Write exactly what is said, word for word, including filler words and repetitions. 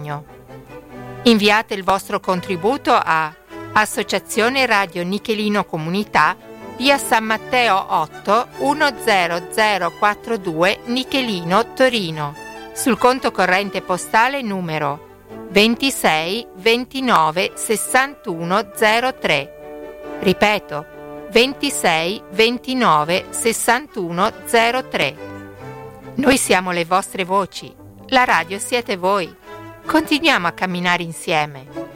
Sostegno. Inviate il vostro contributo a Associazione Radio Nichelino Comunità, via San Matteo otto centoquarantadue Nichelino, Torino, sul conto corrente postale numero ventisei ventinove sessantuno zero tre. Ripeto, ventisei ventinove sessantuno zero tre. Noi siamo le vostre voci, la radio siete voi. Continuiamo a camminare insieme.